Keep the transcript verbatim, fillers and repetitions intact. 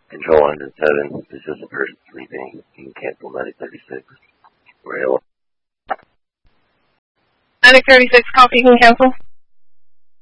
Control one hundred seven, this is a person sleeping. You can cancel ninety thirty-six. Rail. ninety thirty-six, copy, you can cancel.